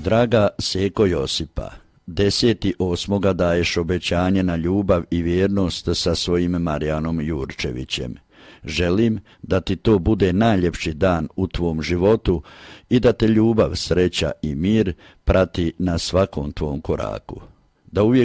Draga Seko Josipa, 10.8. daješ obećanje na ljubav i vjernost sa svojim Marijanom Jurčevićem. Želim da ti to bude najljepši dan u tvom životu i da te ljubav, sreća i mir prati na svakom tvom koraku. Da uvijek